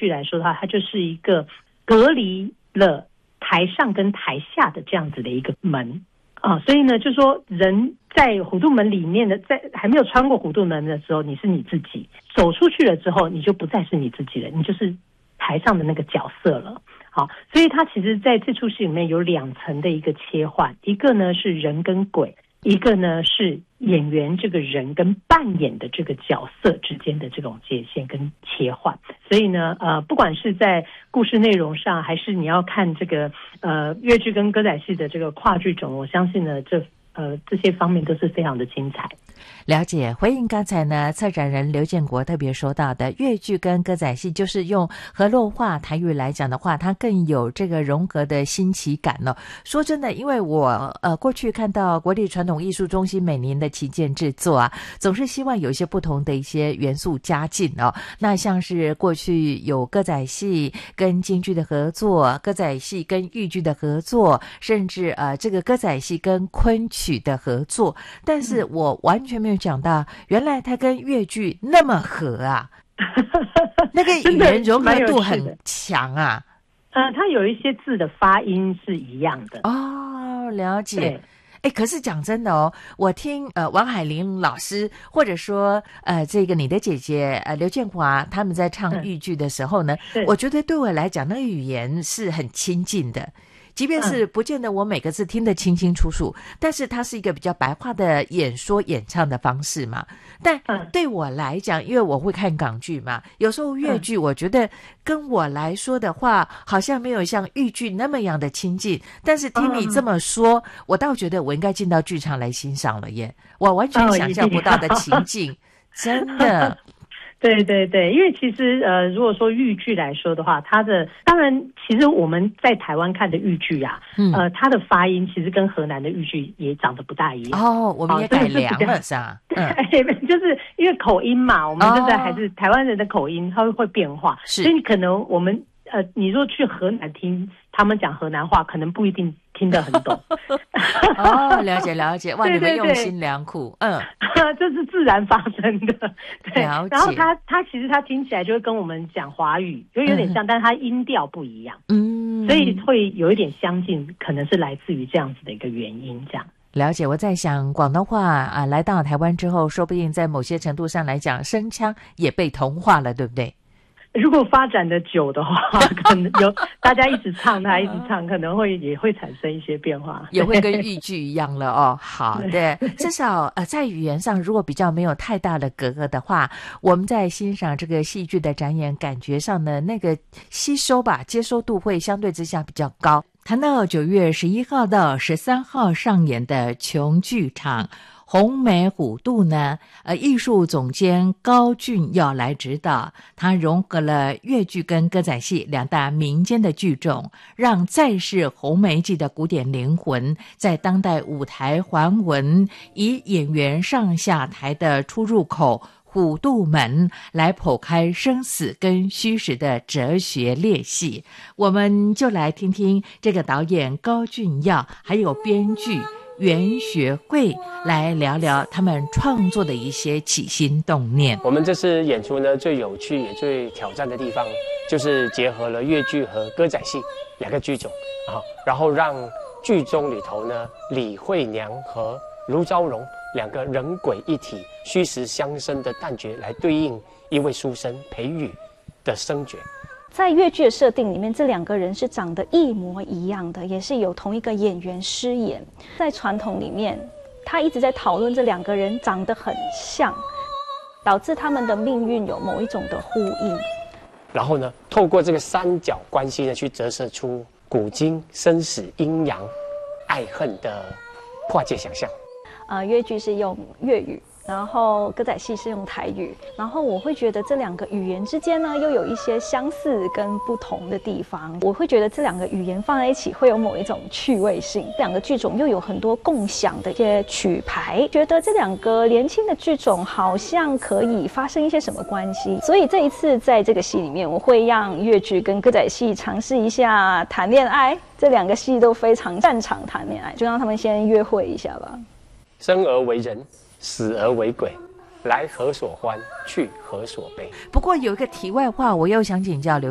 剧来说的话，它就是一个隔离了台上跟台下的这样子的一个门啊，所以呢，就说人在虎度门里面的，在还没有穿过虎度门的时候，你是你自己；走出去了之后，你就不再是你自己了，你就是台上的那个角色了。好，所以它其实在这出戏里面有2层的一个切换，一个呢是人跟鬼，一个呢是演员这个人跟扮演的这个角色之间的这种界限跟切换。所以呢，不管是在故事内容上，还是你要看这个越剧跟歌仔戏的这个跨剧种，我相信呢，这些方面都是非常的精彩。 了解。回应刚才呢，策展人刘建国特别说到的，越剧跟歌仔戏就是用河洛话台语来讲的话，它更有这个融合的新奇感哦。说真的，因为我过去看到国立传统艺术中心每年的旗舰制作啊，总是希望有一些不同的一些元素加进哦。那像是过去有歌仔戏跟京剧的合作，歌仔戏跟豫剧的合作，甚至这个歌仔戏跟昆曲的合作，但是我完全没有讲到，原来它跟越剧那么合啊，那个语言融合度很强啊。 它有一些字的发音是一样的哦，了解。可是讲真的哦，我听王海玲老师或者说这个你的姐姐刘建华他们在唱豫剧的时候呢，我觉得对我来讲那个语言是很亲近的。即便是不见得我每个字听得清清楚楚，但是它是一个比较白话的演说演唱的方式嘛。但对我来讲，因为我会看港剧嘛，有时候粤剧我觉得跟我来说的话，好像没有像豫剧那么样的亲近。但是听你这么说，我倒觉得我应该进到剧场来欣赏了耶，我完全想象不到的情境，真的。 对对对，因为其实如果说豫剧来说的话，它的当然其实我们在台湾看的豫剧啊，它的发音其实跟河南的豫剧也长得不大一样。 哦，我们也改良了是吧？ 就是因为口音嘛，我们现在还是台湾人的口音，它会变化，所以可能我们你若去河南听他们讲河南话，可能不一定听得很懂。 哦，了解了解，哇，你们用心良苦， 这是自然发生的，对。 了解。 然后它其实它听起来就会跟我们讲华语，就有点像，但是它音调不一样，所以会有一点相近，可能是来自于这样子的一个原因，这样。 了解。我在想，广东话来到台湾之后，说不定在某些程度上来讲，声腔也被同化了，对不对？ 如果发展的久的话，可能有大家一直唱，他一直唱，可能也会产生一些变化， 也会跟豫剧一样了哦。好的，至少在语言上，如果比较没有太大的隔阂的话，我们在欣赏这个戏剧的展演，感觉上呢，那个吸收吧，接收度会相对之下比较高。谈到9月11号到13号上演的琼剧场红梅虎度呢，艺术总监高俊要来指导，他融合了越剧跟歌仔戏2大民间的剧种，让在世红梅记的古典灵魂在当代舞台还文，以演员上下台的出入口虎度门来剖开生死跟虚实的哲学裂隙。我们就来听听这个导演高俊耀还有编剧袁学慧来聊聊他们创作的一些起心动念。 我们这次演出呢，最有趣也最挑战的地方，就是结合了越剧和歌仔戏2个剧种然后让剧中里头呢，李慧娘和卢昭荣2个人鬼一体、虚实相生的旦角来对应一位书生裴宇的生角。 在越剧的设定里面，这2个人是长得一模一样的，也是有同一个演员饰演。在传统里面，他一直在讨论这2个人长得很像，导致他们的命运有某一种的呼应。 然后呢，透过这个3角关系呢，去折射出古今生死阴阳、爱恨的跨界想象。 越剧是用粤语，然后歌仔戏是用台语，然后我会觉得这2个语言之间呢，又有一些相似跟不同的地方。我会觉得这2个语言放在一起会有某一种趣味性。2个剧种又有很多共享的一些曲牌，觉得这2个年轻的剧种好像可以发生一些什么关系。所以这一次在这个戏里面，我会让越剧跟歌仔戏尝试一下谈恋爱。这2个戏都非常擅长谈恋爱，就让他们先约会一下吧。 生而为人，死而为鬼，来何所欢，去何所悲。 不过有一个题外话，我又想请教刘